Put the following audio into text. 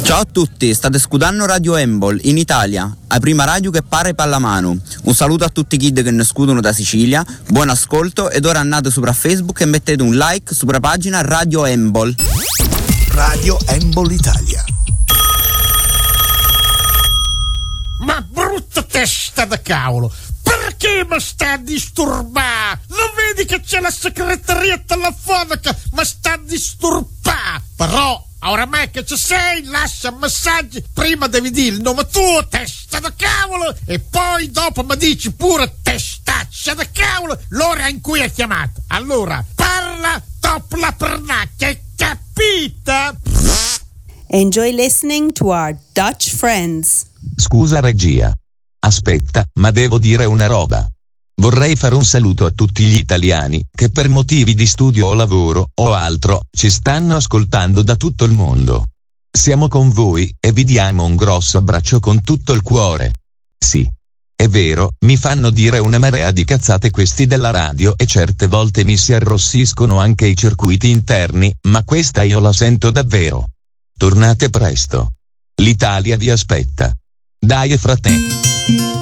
Ciao a tutti, state ascoltando Radio Embol in Italia, la prima radio che pare pallamano. Un saluto a tutti i kid che ne scudono da Sicilia, buon ascolto ed ora andate sopra Facebook e mettete un like sopra pagina Radio Embol. Radio Embol Italia. Ma brutta testa da cavolo! Perché mi sta a disturbare? Non vedi che c'è la segreteria telefonica? Mi sta a disturbare! Però, oramai che ci sei, lascia messaggi. Prima devi dire il nome tuo, testa da cavolo, e poi dopo mi dici pure testaccia da cavolo, l'ora in cui hai chiamato. Allora, parla dopo la pernacchia, capita? Enjoy listening to our Dutch friends. Scusa regia. Aspetta, ma devo dire una roba. Vorrei fare un saluto a tutti gli italiani che per motivi di studio o lavoro o altro ci stanno ascoltando da tutto il mondo. Siamo con voi e vi diamo un grosso abbraccio con tutto il cuore. Sì, è vero, mi fanno dire una marea di cazzate questi della radio e certe volte mi si arrossiscono anche i circuiti interni, ma questa io la sento davvero. Tornate presto. L'Italia vi aspetta. Dai frate.